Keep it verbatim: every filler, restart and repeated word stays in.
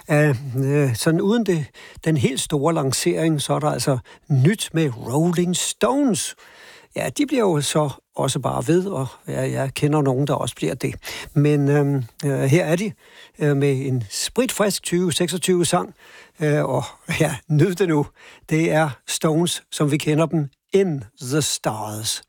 Uh, sådan uden det, den helt store lancering, så er der altså nyt med Rolling Stones. Ja, de bliver jo så også bare ved, og ja, jeg kender nogen, der også bliver det. Men øhm, øh, her er de øh, med en spritfrisk tyve seksogtyve sang, øh, og ja, nyd det nu. Det er Stones, som vi kender dem, In the Stars.